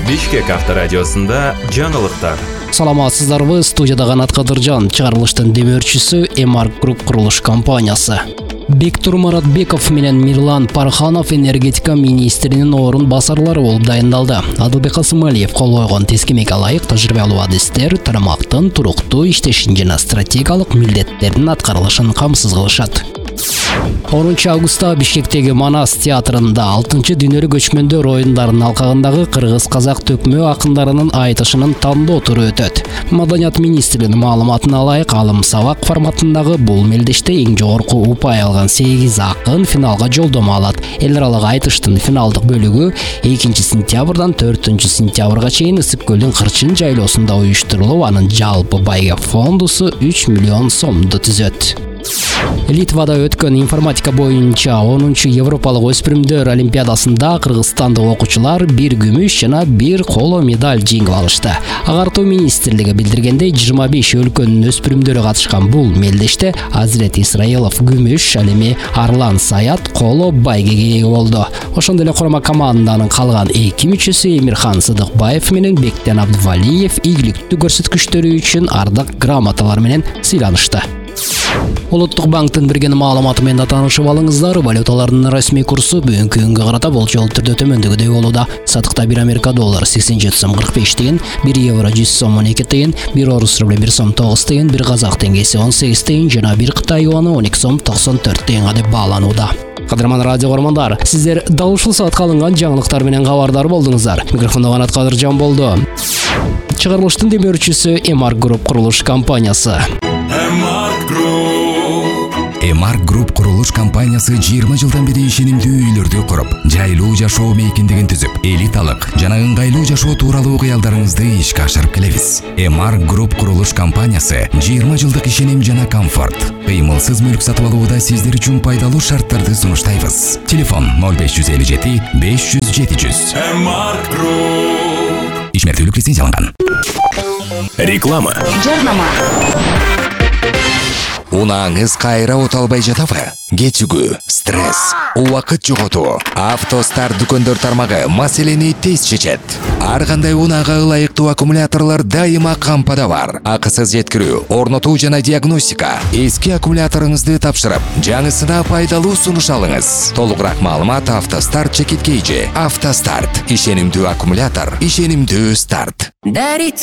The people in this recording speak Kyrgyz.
Бишкек авторадиосунда жаңылыктар. Саламатсыздарбы, студияда Канат Кадыржан, чыгарылыштын демөөрчүсү Эмарк Груп курулуш компаниясы. Бектур Маратбеков менен Мирлан Парханов энергетика министринин орун басарлары болуп дайындалды. Адылбек Асымалиев кол койгон тескемеге ылайык тажрыйбалуу адистер тармактын туруктуу иштешин жана стратегиялык милдеттердин аткарылышын камсыз кылышат. 10 августта Бишкектеги Манас театрында 6-чы дүйнөлүк көчмөндөр оюндарынын алкагындагы кыргыз-казак төкмө акындарынын айтышынын тандоо туру өтөт. Маданият министринин маалыматына ылайык, алым сабак форматындагы бул мелдеште эң жогорку упай алган 8 акын финалга жолдомо алат. Эл аралык айтыштын финалдык бөлүгү 2-сентябрдан 4-сентябрга чейин Ысык көлдүн Кырчын жайлоосунда уюштурулуп, анын жалпы байга фондусу 3 миллион сомду түзөт. Литвада өткөн информатика боюнча 10-чы Европалык өспүрүмдөр олимпиадасында кыргызстандык окуучулар 1 күмүш жана 1 коло медаль жеңип алышты. Агартуу министрлиги билдиргендей, 25 өлкөнүн өспүрүмдөрү катышкан бул мелдеште Азирет Исраилов күмүш, ал эми Арлан Саят коло байгеге ээ болду. Ошондой эле курама команданын калган 2 мүчөсү Эмирхан Сыдыкбаев менен Бектен Абдывалиев ийгиликтүү көрсөткүчтөрү үчүн ардак грамоталар менен сыйланышты. Улуттук банктын берген маалыматы менен таанышып алыңыздар. Валюталардын расмий курсу бүгүнкү күнгө карата болжол түрдө төмөндөгүдөй болууда. Сатыкта 1 Америка доллары 87 сом 45 тыйын, 1 евро 100 сом 12 тыйын, 1 орус рубль 1 сом 9 тыйын, 1 казак теңгеси 18 тыйын жана 1 Кытай юаны 12 сом 94 тыйынга деп бааланууда. Кадырман радио көрмандар, сиздер дал ушул саатка алынган жаңылыктар менен кабардар болдуңуздар. Микрофондо Канат Кадыржан болду. Чыгарылыштын демөөрчүсү Эмарк Груп курулуш компаниясы. Эмарк Груп курулуш компаниясы 20 жылдан бери ишенимдүү үйлөрдү куруп, жайлуу жашоо мейкиндигин түзүп, элиталык жана ыңгайлуу жашоо тууралуу кыялдарыңызды ишке ашырып келебиз. Эмарк Груп курулуш компаниясы 20 жылдык ишеним жана комфорт. Кыймылсыз мүлк сатып алууда сиздер үчүн пайдалуу шарттарды сунуштайбыз. Телефон 0557 500 700. Эмарк Груп. Ишмердүүлүк лицензияланган. Реклама. Жарнама. Унааңыз кайра оталбай жатабы? Кечүгүү, стресс, убакыт жоготуу. Автостар дүкөндөр тармагы маселени тез чечет. Ар кандай унаага ылайыктуу аккумуляторлор дайыма кампада бар. Акысыз жеткирүү, орнотуу жана диагностика. Эски аккумуляторуңузду тапшырып, жаңысына пайдалуу сунуш алыңыз. Толугураак маалымат Автостарт чекиткейжи. Автостарт, ишенимдүү аккумулятор, ишенимдүү старт. Дарите